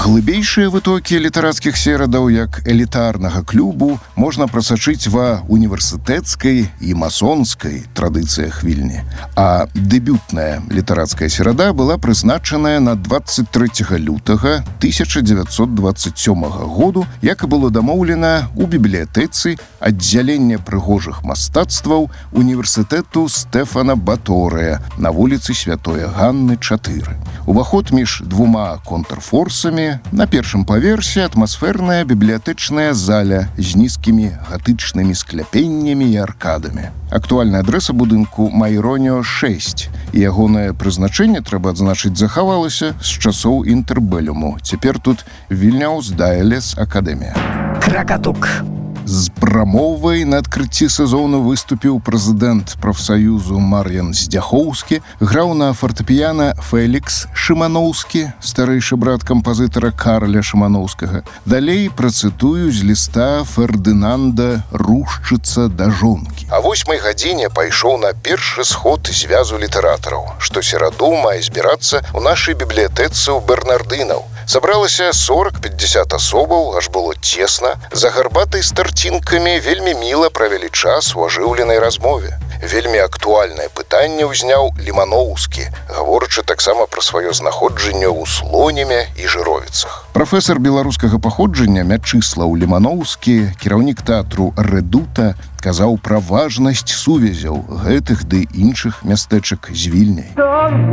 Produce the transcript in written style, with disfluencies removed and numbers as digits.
Глыбейшыя вытокі літарацкіх серадаў як элітарнага клубу можна прасачыць ва універсітэцкай і масонскай традыцыях Вільні. А дэбютная літарацкая серада была прызначаная на 23 лютага 1927 году, як і было дамоўлена ў бібліятэцы аддзялення прыгожых мастацтваў універсітэту Стэфана Баторыя на вуліцы Святой Ганны 4. Уваход між двума контрфорсамі. На першым паверсе атмасферная бібліятэчная заля з нізкімі гатычнымі скляпеннямі і аркадамі. Актуальная адрэса будынку Майроніо 6, і ягонае прызначэнне, трэба адзначыць, захавалася з часоў інтэрбэлюму. Цяпер тут Вільняус Дайлес Акадэмія. Кракатук. З прамовай на адкрыцці сезону выступіў прэзідэнт прафсаюзу Мар'ян Здзяхоўскі, граў на фартэпіяна Фэлікс Шыманоўскі, старэйшы брат кампазітара Карля Шыманоўскага. Далей працытую з ліста Фердынанда Рушчыца да жонкі. А 8 гадзіне пайшоў на першы сход звязу літаратараў, што сераду мае збірацца ў нашай бібліятэцы ў Бернардынаў. Сабралася 40-50 асобаў, аж было цесна. За гарбатай з тарцінкамі вельмі міла правялі час у ажыўленай размове. Вельмі актуальнае пытанне ўзняў Ліманоўскі, гаворачы таксама пра сваё знаходжанне ў Слоніме і Жыровіцах. Прафесар беларускага паходжання Мячыслаў Ліманоўскі, кіраўнік тэатру Рэдута, казаў пра важнасць сувязяў гэтых ды іншых мястэчак з Вільняй.